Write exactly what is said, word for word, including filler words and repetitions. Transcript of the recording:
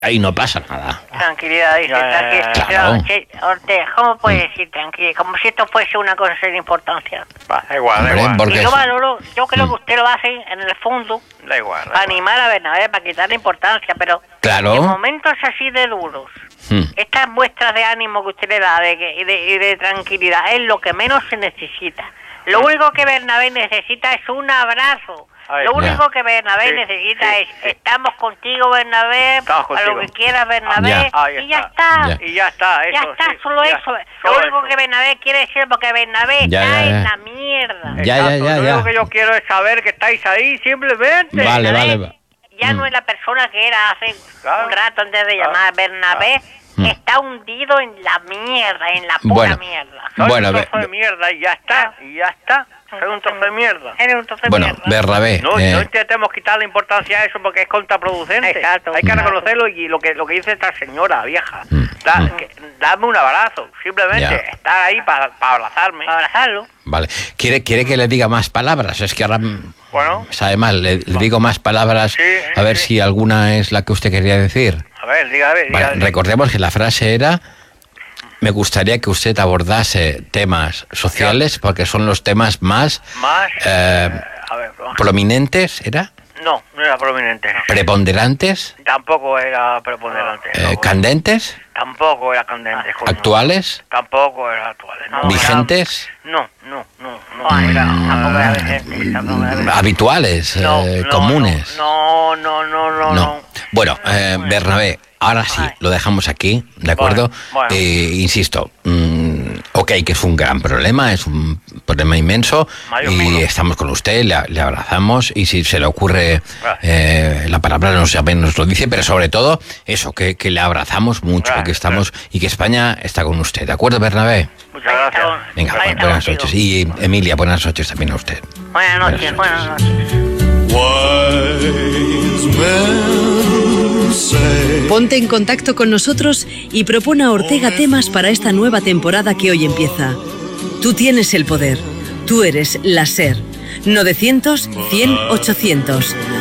ahí no pasa nada. Tranquilidad, dice, Ya, tranquilidad. claro. Sí, Ortega, ¿cómo puede decir tranquilidad? Como si esto fuese una cosa sin importancia. Va, da igual, da Hombre, igual. porque- Y yo eso. valoro, yo creo que Mm. usted lo hace en el fondo Da igual, da para igual. animar a Bernabé, para quitarle importancia, pero Claro. en momentos así de duros, Hmm. estas muestras de ánimo que usted le da de que- y, de, y de tranquilidad es lo que menos se necesita. Lo único que Bernabé necesita es un abrazo. Ay, Lo único ya. que Bernabé Sí, necesita sí, es, sí. estamos contigo, Bernabé, Estamos a contigo. lo que quieras, Bernabé, Ya. Ahí y ya está. está. Ya. Y ya está, eso. Ya está, sí, solo ya, eso. Lo solo único eso. que Bernabé quiere decir, porque Bernabé Ya, está ya, ya. en la mierda. Ya, ya, Exacto, ya, Lo ya. único que yo quiero es saber que estáis ahí, simplemente. Vale, Bernabé vale. ya Mm. no es la persona que era hace Claro. un rato antes de Claro. llamar. Bernabé Mm. está hundido en la mierda, en la pura Bueno. mierda. Soy Bueno, un ve- trozo de mierda y ya está, y ya está. Soy un trozo de mierda. Eres un trozo de Bueno, mierda. Bernabé, No, eh, no intentemos quitarle importancia a eso porque es contraproducente. Exacto. Hay que Mm. reconocerlo y lo que lo que dice esta señora vieja. Mm. Da- Mm. que- dame un abrazo, simplemente Ya. estar ahí para abrazarme. Para abrazarlo. vale. ¿Quiere, ¿Quiere que le diga más palabras? Es que ahora mm, Bueno. sabe mal. Le, le digo más palabras Sí, a ver sí. si alguna es la que usted quería decir. A ver, diga, a ver, Vale, diga. recordemos que la frase era: me gustaría que usted abordase temas sociales porque son los temas más Más. eh, eh, a ver, vamos. prominentes, ¿era? No, no era prominente. Preponderantes, Tampoco era preponderante. eh, no. candentes, Tampoco era candente. coño. actuales, Tampoco era actual. No, vigentes, era- No, no, no, no. Ay, era- tampoco era vigente, tampoco era vigente. habituales, no, eh, no, comunes. No, no, no, no, no. No. Bueno, eh, Bernabé, ahora sí, Ay. lo dejamos aquí, ¿de acuerdo? Bueno, bueno. Eh, insisto, mm, ok, que es un gran problema, es un problema inmenso Mayor y mío. estamos con usted, le, le abrazamos y si se le ocurre Gracias. eh, la palabra nos, nos lo dice, pero sobre todo eso, que, que le abrazamos mucho, Gracias, que estamos y que España está con usted, ¿de acuerdo, Bernabé? Muchas Ahí gracias. estamos. Venga, Ahí bu- está buenas contigo. noches. Y Emilia, buenas noches también a usted. Buenas noches, Buenas buenas noches. Wise men say Ponte en contacto con nosotros y propone a Ortega temas para esta nueva temporada que hoy empieza. Tú tienes el poder. Tú eres la SER. novecientos, cien, ochocientos.